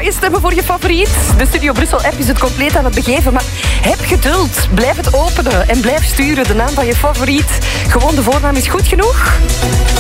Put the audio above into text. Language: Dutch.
je stemmen voor je favoriet? De Studio Brussel-app is het compleet aan het begeven, maar heb geduld. Blijf het openen en blijf sturen. De naam van je favoriet. Gewoon de voornaam is goed genoeg.